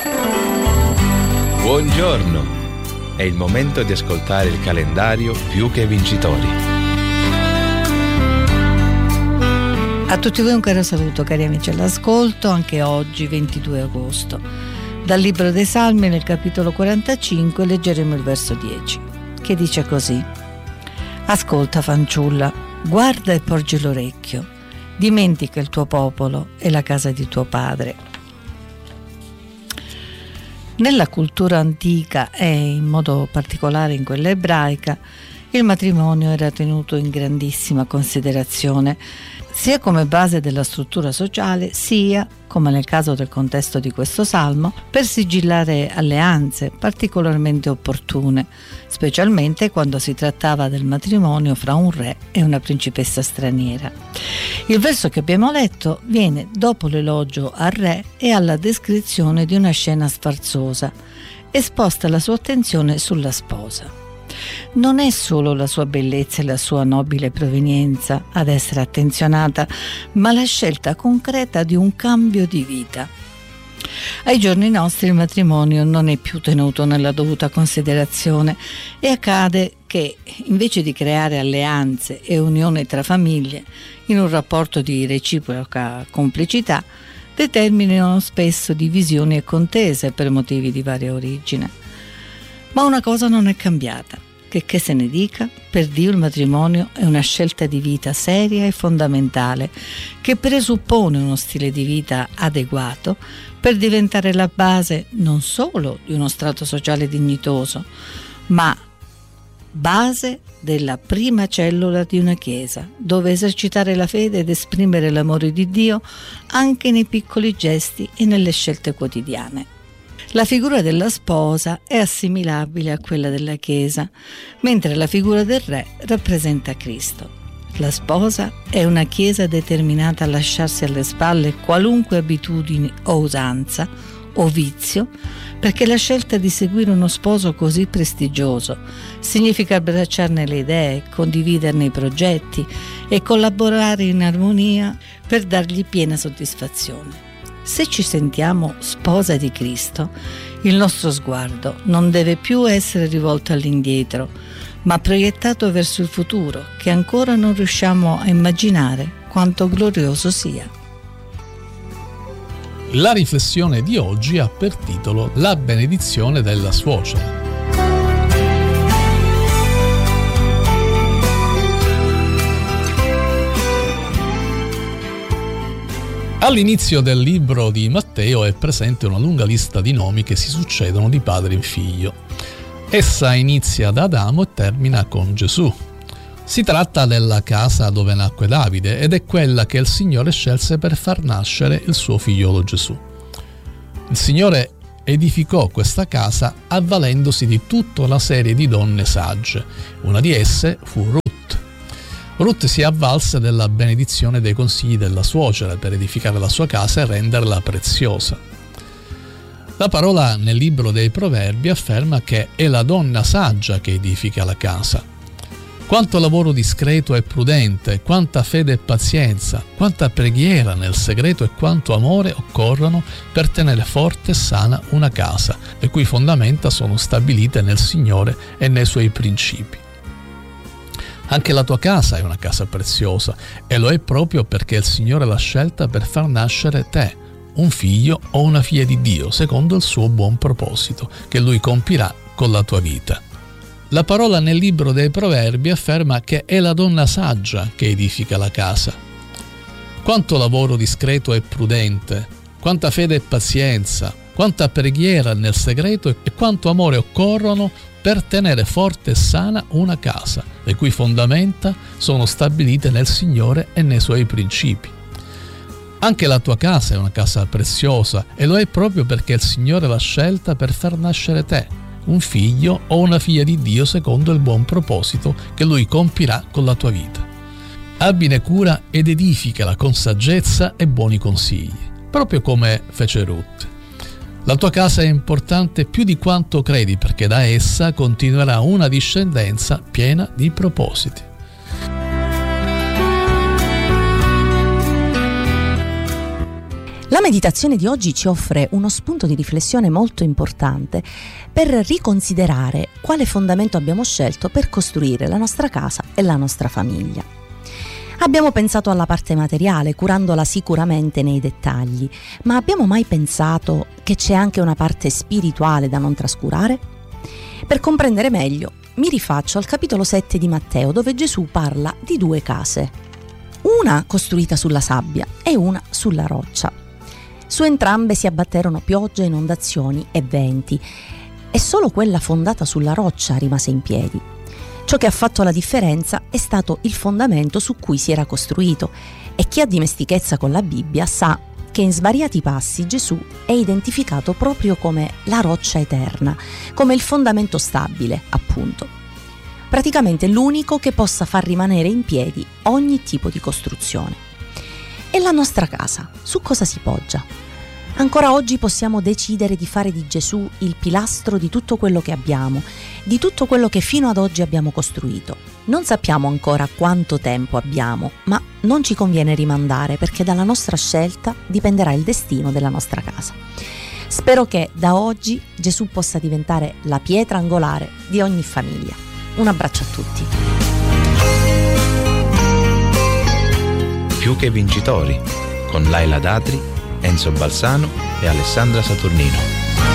Buongiorno, è il momento di ascoltare il calendario Più che Vincitori. A tutti voi un caro saluto, cari amici all'ascolto, anche oggi 22 agosto. Dal Libro dei Salmi, nel capitolo 45, leggeremo il verso 10, che dice così: Ascolta, fanciulla, guarda e porgi l'orecchio, dimentica il tuo popolo e la casa di tuo padre. Nella cultura antica e in modo particolare in quella ebraica, il matrimonio era tenuto in grandissima considerazione, sia come base della struttura sociale, sia, come nel caso del contesto di questo salmo, per sigillare alleanze particolarmente opportune, specialmente quando si trattava del matrimonio fra un re e una principessa straniera. Il verso che abbiamo letto viene dopo l'elogio al re e alla descrizione di una scena sfarzosa e sposta la sua attenzione sulla sposa. Non è solo la sua bellezza e la sua nobile provenienza ad essere attenzionata, ma la scelta concreta di un cambio di vita. Ai giorni nostri il matrimonio non è più tenuto nella dovuta considerazione e accade che, invece di creare alleanze e unione tra famiglie in un rapporto di reciproca complicità, determinano spesso divisioni e contese per motivi di varia origine. Ma una cosa non è cambiata, che se ne dica, per Dio il matrimonio è una scelta di vita seria e fondamentale che presuppone uno stile di vita adeguato per diventare la base non solo di uno strato sociale dignitoso, ma base della prima cellula di una chiesa, dove esercitare la fede ed esprimere l'amore di Dio anche nei piccoli gesti e nelle scelte quotidiane. La figura della sposa è assimilabile a quella della Chiesa, mentre la figura del re rappresenta Cristo. La sposa è una Chiesa determinata a lasciarsi alle spalle qualunque abitudine o usanza o vizio, perché la scelta di seguire uno sposo così prestigioso significa abbracciarne le idee, condividerne i progetti e collaborare in armonia per dargli piena soddisfazione. Se ci sentiamo sposa di Cristo, il nostro sguardo non deve più essere rivolto all'indietro, ma proiettato verso il futuro, che ancora non riusciamo a immaginare quanto glorioso sia. La riflessione di oggi ha per titolo La benedizione della suocera. All'inizio del libro di Matteo è presente una lunga lista di nomi che si succedono di padre in figlio. Essa inizia da Adamo e termina con Gesù. Si tratta della casa dove nacque Davide ed è quella che il Signore scelse per far nascere il suo figliolo Gesù. Il Signore edificò questa casa avvalendosi di tutta una serie di donne sagge. Una di esse fu Ruth. Ruth si avvalse della benedizione dei consigli della suocera per edificare la sua casa e renderla preziosa. La parola nel libro dei Proverbi afferma che è la donna saggia che edifica la casa. Quanto lavoro discreto e prudente, quanta fede e pazienza, quanta preghiera nel segreto e quanto amore occorrono per tenere forte e sana una casa, le cui fondamenta sono stabilite nel Signore e nei Suoi principi. Anche la tua casa è una casa preziosa e lo è proprio perché il Signore l'ha scelta per far nascere te, un figlio o una figlia di Dio, secondo il suo buon proposito, che Lui compirà con la tua vita. La parola nel libro dei Proverbi afferma che è la donna saggia che edifica la casa. Quanto lavoro discreto e prudente, quanta fede e pazienza, quanta preghiera nel segreto e quanto amore occorrono per tenere forte e sana una casa, le cui fondamenta sono stabilite nel Signore e nei Suoi principi. Anche la tua casa è una casa preziosa e lo è proprio perché il Signore l'ha scelta per far nascere te, un figlio o una figlia di Dio secondo il buon proposito che Lui compirà con la tua vita. Abbine cura ed edificala con saggezza e buoni consigli, proprio come fece Ruth. La tua casa è importante più di quanto credi perché da essa continuerà una discendenza piena di propositi. La meditazione di oggi ci offre uno spunto di riflessione molto importante per riconsiderare quale fondamento abbiamo scelto per costruire la nostra casa e la nostra famiglia. Abbiamo pensato alla parte materiale, curandola sicuramente nei dettagli, ma abbiamo mai pensato che c'è anche una parte spirituale da non trascurare? Per comprendere meglio, mi rifaccio al capitolo 7 di Matteo, dove Gesù parla di 2 case, una costruita sulla sabbia e una sulla roccia. Su entrambe si abbatterono piogge, inondazioni e venti, e solo quella fondata sulla roccia rimase in piedi. Ciò che ha fatto la differenza è stato il fondamento su cui si era costruito, e chi ha dimestichezza con la Bibbia sa che in svariati passi Gesù è identificato proprio come la roccia eterna, come il fondamento stabile, appunto. Praticamente l'unico che possa far rimanere in piedi ogni tipo di costruzione. E la nostra casa, su cosa si poggia? Ancora oggi possiamo decidere di fare di Gesù il pilastro di tutto quello che abbiamo, di tutto quello che fino ad oggi abbiamo costruito. Non sappiamo ancora quanto tempo abbiamo, ma non ci conviene rimandare, perché dalla nostra scelta dipenderà il destino della nostra casa. Spero che da oggi Gesù possa diventare la pietra angolare di ogni famiglia. Un abbraccio a tutti. Più che vincitori, con Laila Datri, Enzo Balsano e Alessandra Saturnino.